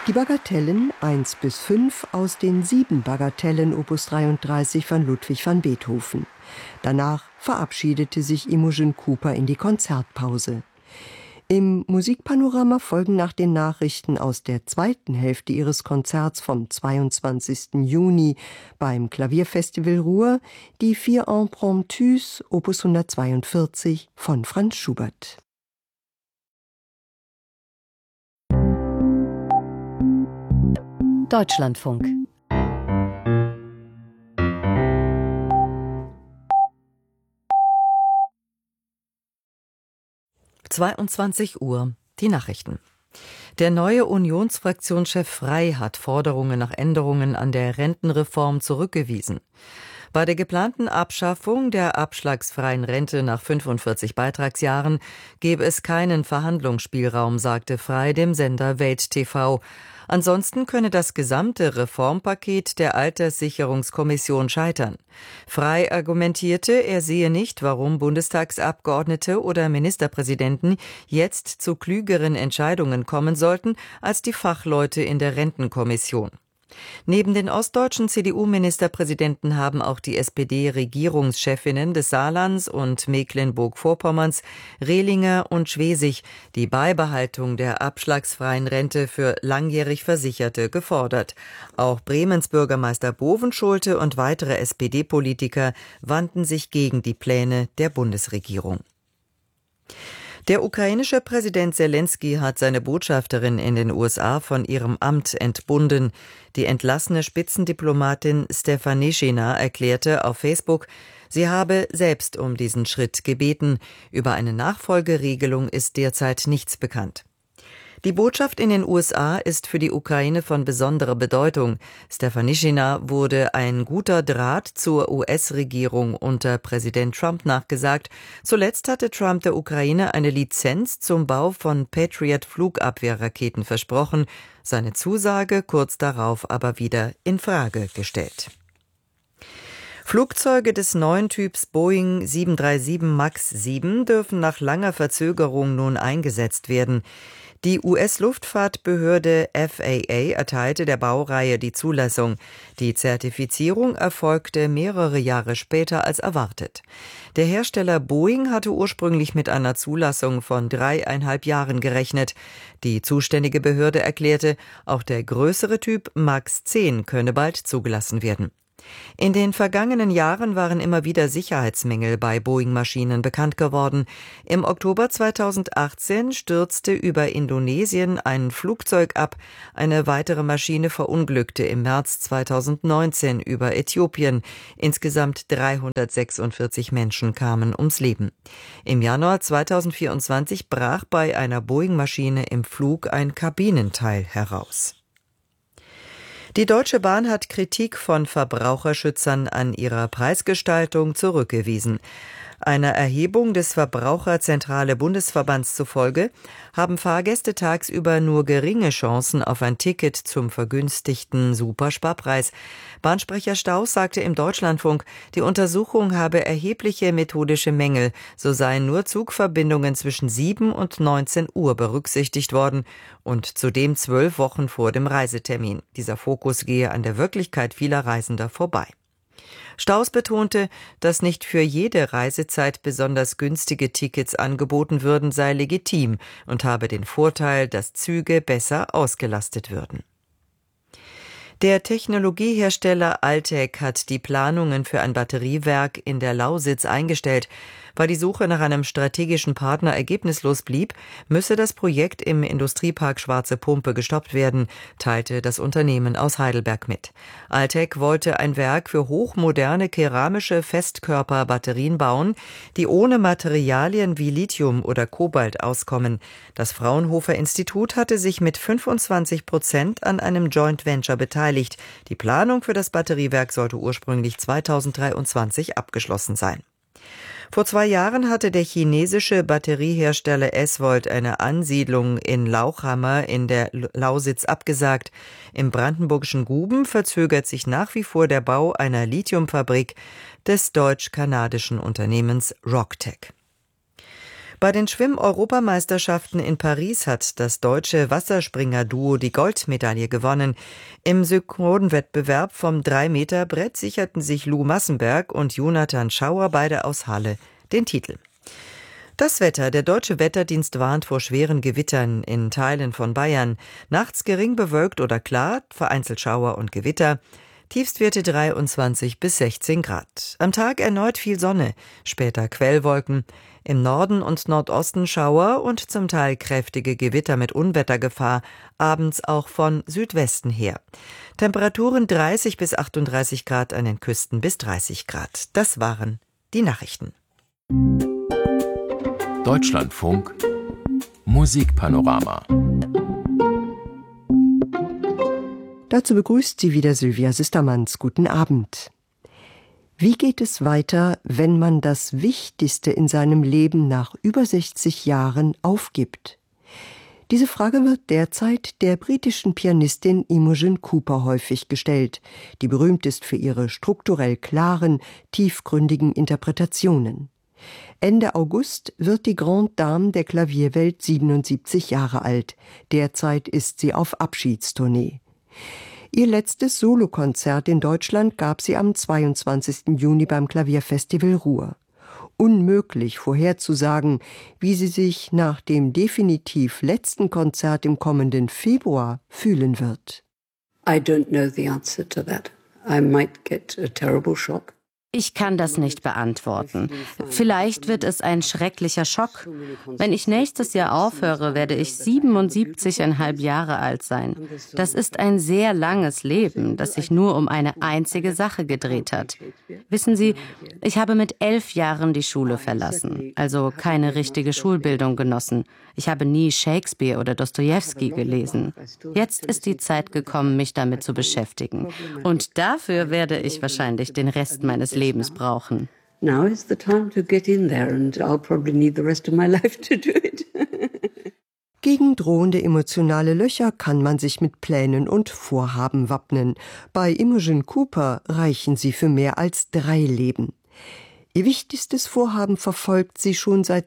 Die Bagatellen 1 bis 5 aus den 7 Bagatellen Opus 33 von Ludwig van Beethoven. Danach verabschiedete sich Imogen Cooper in die Konzertpause. Im Musikpanorama folgen nach den Nachrichten aus der zweiten Hälfte ihres Konzerts vom 22. Juni beim Klavierfestival Ruhr die 4 Impromptus Opus 142 von Franz Schubert. Deutschlandfunk. Uhr, die Nachrichten. Der neue Unionsfraktionschef Frey hat Forderungen nach Änderungen an der Rentenreform zurückgewiesen. Bei der geplanten Abschaffung der abschlagsfreien Rente nach 45 Beitragsjahren gebe es keinen Verhandlungsspielraum, sagte Frey dem Sender Welt TV. Ansonsten könne das gesamte Reformpaket der Alterssicherungskommission scheitern. Frey argumentierte, er sehe nicht, warum Bundestagsabgeordnete oder Ministerpräsidenten jetzt zu klügeren Entscheidungen kommen sollten als die Fachleute in der Rentenkommission. Neben den ostdeutschen CDU-Ministerpräsidenten haben auch die SPD-Regierungschefinnen des Saarlands und Mecklenburg-Vorpommerns, Rehlinger und Schwesig, die Beibehaltung der abschlagsfreien Rente für langjährig Versicherte gefordert. Auch Bremens Bürgermeister Bovenschulte und weitere SPD-Politiker wandten sich gegen die Pläne der Bundesregierung. Der ukrainische Präsident Selenskyj hat seine Botschafterin in den USA von ihrem Amt entbunden. Die entlassene Spitzendiplomatin Stefanischina erklärte auf Facebook, sie habe selbst um diesen Schritt gebeten. Über eine Nachfolgeregelung ist derzeit nichts bekannt. Die Botschaft in den USA ist für die Ukraine von besonderer Bedeutung. Stefanischina wurde ein guter Draht zur US-Regierung unter Präsident Trump nachgesagt. Zuletzt hatte Trump der Ukraine eine Lizenz zum Bau von Patriot-Flugabwehrraketen versprochen, seine Zusage kurz darauf aber wieder in Frage gestellt. Flugzeuge des neuen Typs Boeing 737 MAX 7 dürfen nach langer Verzögerung nun eingesetzt werden. Die US-Luftfahrtbehörde FAA erteilte der Baureihe die Zulassung. Die Zertifizierung erfolgte mehrere Jahre später als erwartet. Der Hersteller Boeing hatte ursprünglich mit einer Zulassung von 3,5 Jahren gerechnet. Die zuständige Behörde erklärte, auch der größere Typ MAX 10 könne bald zugelassen werden. In den vergangenen Jahren waren immer wieder Sicherheitsmängel bei Boeing-Maschinen bekannt geworden. Im Oktober 2018 stürzte über Indonesien ein Flugzeug ab. Eine weitere Maschine verunglückte im März 2019 über Äthiopien. Insgesamt 346 Menschen kamen ums Leben. Im Januar 2024 brach bei einer Boeing-Maschine im Flug ein Kabinenteil heraus. Die Deutsche Bahn hat Kritik von Verbraucherschützern an ihrer Preisgestaltung zurückgewiesen. Einer Erhebung des Verbraucherzentrale Bundesverbands zufolge haben Fahrgäste tagsüber nur geringe Chancen auf ein Ticket zum vergünstigten Supersparpreis. Bahnsprecher Staus sagte im Deutschlandfunk, die Untersuchung habe erhebliche methodische Mängel. So seien nur Zugverbindungen zwischen 7 und 19 Uhr berücksichtigt worden und zudem 12 Wochen vor dem Reisetermin. Dieser Fokus gehe an der Wirklichkeit vieler Reisender vorbei. Staus betonte, dass nicht für jede Reisezeit besonders günstige Tickets angeboten würden, sei legitim und habe den Vorteil, dass Züge besser ausgelastet würden. Der Technologiehersteller Altec hat die Planungen für ein Batteriewerk in der Lausitz eingestellt. Weil die Suche nach einem strategischen Partner ergebnislos blieb, müsse das Projekt im Industriepark Schwarze Pumpe gestoppt werden, teilte das Unternehmen aus Heidelberg mit. Altec wollte ein Werk für hochmoderne keramische Festkörperbatterien bauen, die ohne Materialien wie Lithium oder Kobalt auskommen. Das Fraunhofer Institut hatte sich mit 25% an einem Joint Venture beteiligt. Die Planung für das Batteriewerk sollte ursprünglich 2023 abgeschlossen sein. Vor 2 Jahren hatte der chinesische Batteriehersteller SVolt eine Ansiedlung in Lauchhammer in der Lausitz abgesagt. Im brandenburgischen Guben verzögert sich nach wie vor der Bau einer Lithiumfabrik des deutsch-kanadischen Unternehmens Rocktech. Bei den Schwimm-Europameisterschaften in Paris hat das deutsche Wasserspringer-Duo die Goldmedaille gewonnen. Im Synchronwettbewerb vom 3-Meter-Brett sicherten sich Lou Massenberg und Jonathan Schauer, beide aus Halle, den Titel. Das Wetter. Der Deutsche Wetterdienst warnt vor schweren Gewittern in Teilen von Bayern. Nachts gering bewölkt oder klar, vereinzelt Schauer und Gewitter. Tiefstwerte 23 bis 16 Grad. Am Tag erneut viel Sonne, später Quellwolken. Im Norden und Nordosten Schauer und zum Teil kräftige Gewitter mit Unwettergefahr, abends auch von Südwesten her. Temperaturen 30 bis 38 Grad an den Küsten bis 30 Grad. Das waren die Nachrichten. Deutschlandfunk Musikpanorama. Dazu begrüßt sie wieder Sylvia Sistermanns. Guten Abend. Wie geht es weiter, wenn man das Wichtigste in seinem Leben nach über 60 Jahren aufgibt? Diese Frage wird derzeit der britischen Pianistin Imogen Cooper häufig gestellt, die berühmt ist für ihre strukturell klaren, tiefgründigen Interpretationen. Ende August wird die Grande Dame der Klavierwelt 77 Jahre alt. Derzeit ist sie auf Abschiedstournee. Ihr letztes Solokonzert in Deutschland gab sie am 22. Juni beim Klavierfestival Ruhr. Unmöglich vorherzusagen, wie sie sich nach dem definitiv letzten Konzert im kommenden Februar fühlen wird. I don't know the answer to that. I might get a terrible shock. Ich kann das nicht beantworten. Vielleicht wird es ein schrecklicher Schock. Wenn ich nächstes Jahr aufhöre, werde ich 77,5 Jahre alt sein. Das ist ein sehr langes Leben, das sich nur um eine einzige Sache gedreht hat. Wissen Sie, ich habe mit 11 Jahren die Schule verlassen, also keine richtige Schulbildung genossen. Ich habe nie Shakespeare oder Dostojewski gelesen. Jetzt ist die Zeit gekommen, mich damit zu beschäftigen. Und dafür werde ich wahrscheinlich den Rest meines Lebens brauchen. Now is the time to get in there and I'll probably need the rest of my life to do it. Gegen drohende emotionale Löcher kann man sich mit Plänen und Vorhaben wappnen. Bei Imogen Cooper reichen sie für mehr als 3 Leben. Ihr wichtigstes Vorhaben verfolgt sie schon seit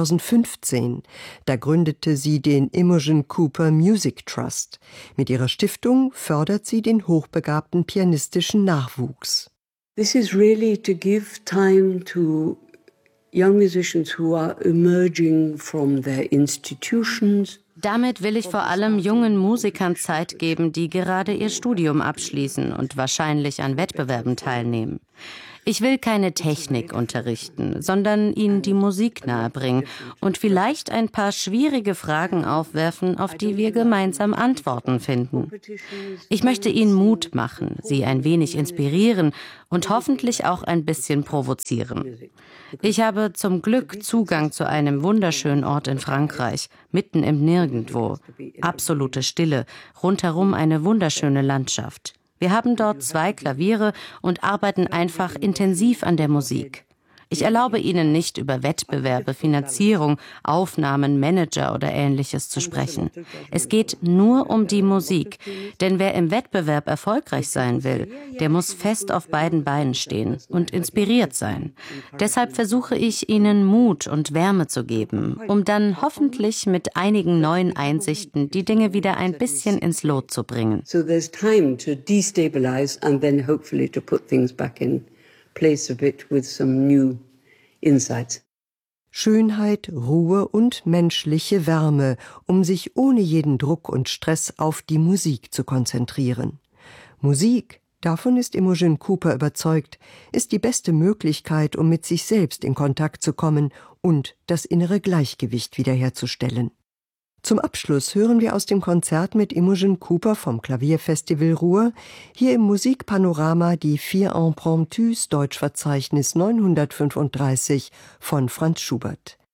2015. Da gründete sie den Imogen Cooper Music Trust. Mit ihrer Stiftung fördert sie den hochbegabten pianistischen Nachwuchs. This is really to give time to young musicians who are emerging from their institutions. Damit will ich vor allem jungen Musikern Zeit geben, die gerade ihr Studium abschließen und wahrscheinlich an Wettbewerben teilnehmen. Ich will keine Technik unterrichten, sondern ihnen die Musik nahebringen und vielleicht ein paar schwierige Fragen aufwerfen, auf die wir gemeinsam Antworten finden. Ich möchte ihnen Mut machen, sie ein wenig inspirieren und hoffentlich auch ein bisschen provozieren. Ich habe zum Glück Zugang zu einem wunderschönen Ort in Frankreich, mitten im Nirgendwo. Absolute Stille, rundherum eine wunderschöne Landschaft. Wir haben dort 2 Klaviere und arbeiten einfach intensiv an der Musik. Ich erlaube Ihnen nicht, über Wettbewerbe, Finanzierung, Aufnahmen, Manager oder Ähnliches zu sprechen. Es geht nur um die Musik, denn wer im Wettbewerb erfolgreich sein will, der muss fest auf beiden Beinen stehen und inspiriert sein. Deshalb versuche ich, Ihnen Mut und Wärme zu geben, um dann hoffentlich mit einigen neuen Einsichten die Dinge wieder ein bisschen ins Lot zu bringen. So there's time to destabilize and then hopefully to put things back in place a bit with some new insights. Schönheit, Ruhe und menschliche Wärme, um sich ohne jeden Druck und Stress auf die Musik zu konzentrieren. Musik, davon ist Imogen Cooper überzeugt, ist die beste Möglichkeit, um mit sich selbst in Kontakt zu kommen und das innere Gleichgewicht wiederherzustellen. Zum Abschluss hören wir aus dem Konzert mit Imogen Cooper vom Klavierfestival Ruhr hier im Musikpanorama die 4 Impromptus Deutschverzeichnis 935 von Franz Schubert.